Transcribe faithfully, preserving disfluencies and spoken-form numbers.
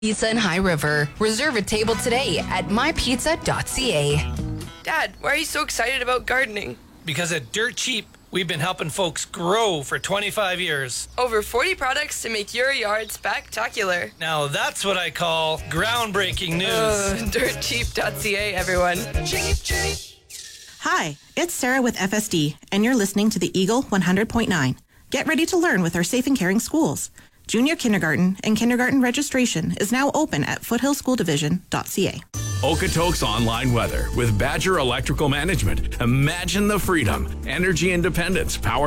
Pizza in High River. Reserve a table today at my pizza dot c a. Dad, why are you so excited about gardening? Because at Dirt Cheap, we've been helping folks grow for twenty-five years. Over forty products to make your yard spectacular. Now that's what I call groundbreaking news. Uh, dirt cheap dot c a, everyone. Cheap, cheap. Hi, it's Sarah with F S D, and you're listening to the Eagle one hundred point nine. Get ready to learn with our safe and caring schools. Junior kindergarten and kindergarten registration is now open at foothill school division dot c a. Okotoks online weather with Badger Electrical Management. Imagine the freedom, energy independence, power